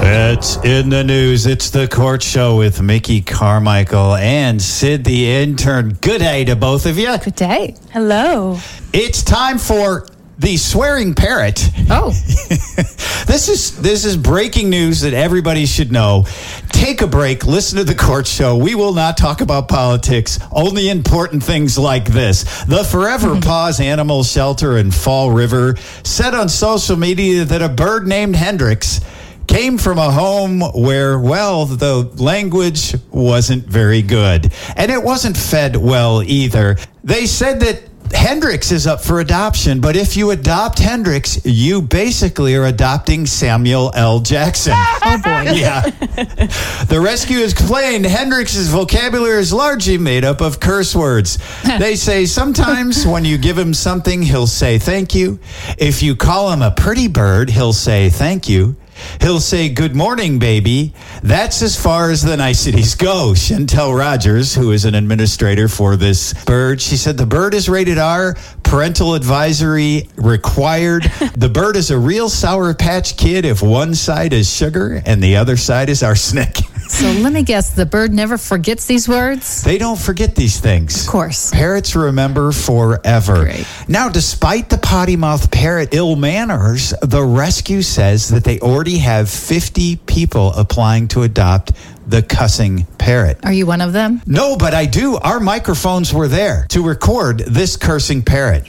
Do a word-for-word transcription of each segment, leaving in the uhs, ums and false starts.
It's in the news. It's the Court Show with Mickey Carmichael and Sid the intern. Good day to both of you. Good day. Hello. It's time for the swearing parrot. Oh. This is this is breaking news that everybody should know. Take a break. Listen to the Court Show. We will not talk about politics. Only important things like this. The Forever Paws Animal Shelter in Fall River said on social media that a bird named Hendrix came from a home where, well, the language wasn't very good. And it wasn't fed well either. They said that Hendrix is up for adoption, but if you adopt Hendrix, you basically are adopting Samuel L. Jackson. Oh, boy. Yeah. The rescue has explained Hendrix's vocabulary is largely made up of curse words. They say sometimes when you give him something, he'll say thank you. If you call him a pretty bird, he'll say thank you. He'll say, good morning, baby. That's as far as the niceties go. Chantel Rogers, who is an administrator for this bird, she said the bird is rated R, parental advisory required. The bird is a real Sour Patch Kid if one side is sugar and the other side is arsenic. So let me guess, the bird never forgets these words? They don't forget these things. Of course. Parrots remember forever. Great. Now, despite the potty mouth parrot ill manners, the rescue says that they already have fifty people applying to adopt the cussing parrot. Are you one of them? No, but I do. Our microphones were there to record this cursing parrot.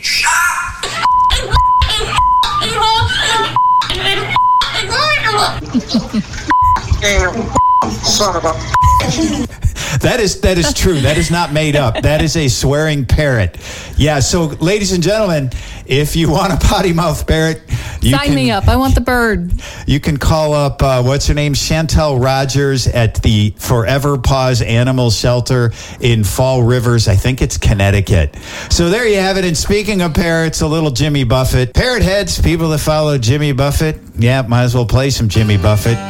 Son of a... That is that is true. That is not made up. That is a swearing parrot. Yeah, so ladies and gentlemen, if you want a potty mouth parrot, you Sign can, me up. I want the bird. You can call up, uh, what's her name, Chantel Rogers at the Forever Paws Animal Shelter in Fall Rivers. I think it's Connecticut. So there you have it. And speaking of parrots, a little Jimmy Buffett. Parrot heads, people that follow Jimmy Buffett, yeah, might as well play some Jimmy Buffett.